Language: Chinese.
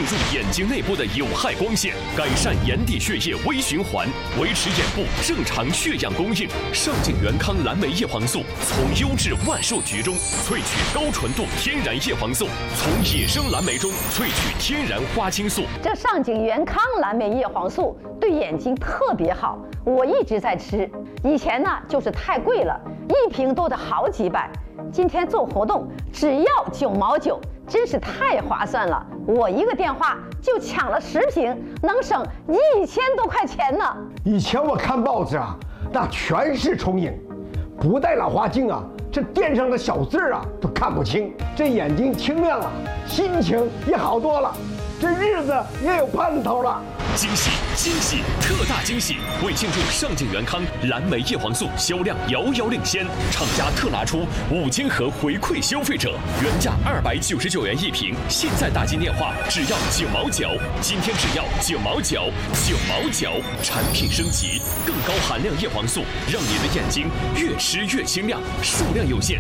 入眼睛内部的有害光线，改善眼底血液微循环，维持眼部正常血氧供应。上镜元康蓝莓叶黄素从优质万寿菊中萃取高纯度天然叶黄素，从野生蓝莓中萃取天然花青素。 这上镜元康蓝莓叶黄素对眼睛特别好，我一直在吃。以前呢就是太贵了，一瓶都得好几百。今天做活动只要9毛9，真是太划算了。我一个电话就抢了10瓶，能省1000多块钱呢。 以前我看报纸啊，那全是重影，不戴老花镜啊，这垫上的小字啊都看不清。这眼睛清亮了，心情也好多了，这日子也有盼头了。 惊喜惊喜特大惊喜！为庆祝上镜元康蓝莓叶黄素销量遥遥领先，厂家特拿出5000盒回馈消费者，原价299元一瓶，现在打进电话只要9毛9，今天只要9毛9，9毛9，产品升级，更高含量叶黄素，让你的眼睛越吃越清亮，数量有限，